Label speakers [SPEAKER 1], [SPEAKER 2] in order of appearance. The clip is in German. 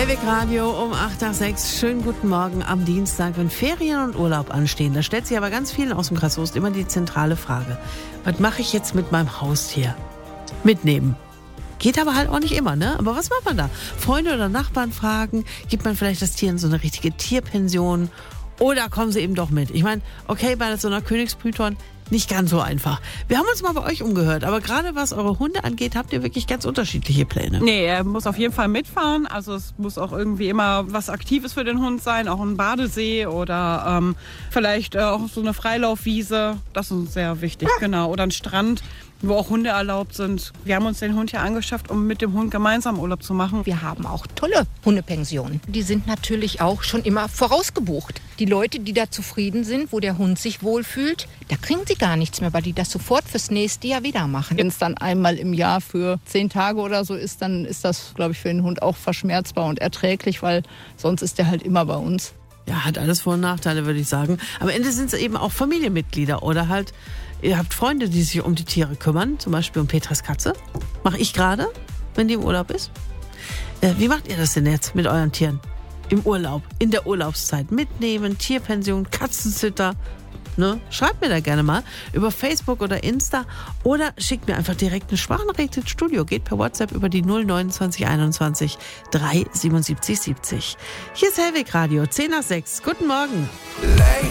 [SPEAKER 1] Hellwig Radio um 8 nach 6. Schönen guten Morgen am Dienstag, wenn Ferien und Urlaub anstehen. Da stellt sich aber ganz vielen aus dem Kreis Soest immer die zentrale Frage. Was mache ich jetzt mit meinem Haustier? Mitnehmen. Geht aber halt auch nicht immer, ne? Aber was macht man da? Freunde oder Nachbarn fragen? Gibt man vielleicht das Tier in so eine richtige Tierpension? Oder kommen sie eben doch mit? Ich meine, okay, bei so einer Königspython nicht ganz so einfach. Wir haben uns mal bei euch umgehört, aber gerade was eure Hunde angeht, habt ihr wirklich ganz unterschiedliche Pläne.
[SPEAKER 2] Nee, er muss auf jeden Fall mitfahren. Also es muss auch irgendwie immer was Aktives für den Hund sein, auch ein Badesee oder vielleicht auch so eine Freilaufwiese. Das ist uns sehr wichtig, genau. Oder ein Strand, wo auch Hunde erlaubt sind. Wir haben uns den Hund ja angeschafft, um mit dem Hund gemeinsam Urlaub zu machen.
[SPEAKER 3] Wir haben auch tolle Hundepensionen. Die sind natürlich auch schon immer vorausgebucht. Die Leute, die da zufrieden sind, wo der Hund sich wohlfühlt, da kriegen sie gar nichts mehr, weil die das sofort fürs nächste Jahr wieder machen.
[SPEAKER 4] Wenn es dann einmal im Jahr für 10 Tage oder so ist, dann ist das, glaube ich, für den Hund auch verschmerzbar und erträglich, weil sonst ist der halt immer bei uns.
[SPEAKER 1] Ja, hat alles Vor- und Nachteile, würde ich sagen. Am Ende sind es eben auch Familienmitglieder oder halt, ihr habt Freunde, die sich um die Tiere kümmern, zum Beispiel um Petras Katze. Mache ich gerade, wenn die im Urlaub ist. Wie macht ihr das denn jetzt mit euren Tieren? Im Urlaub, in der Urlaubszeit. Mitnehmen, Tierpension, Katzensitter. Ne? Schreibt mir da gerne mal über Facebook oder Insta oder schickt mir einfach direkt eine Sprachnachricht ins Studio. Geht per WhatsApp über die 029 21 3 77 70. Hier ist Hellwig Radio, 10 nach 6. Guten Morgen.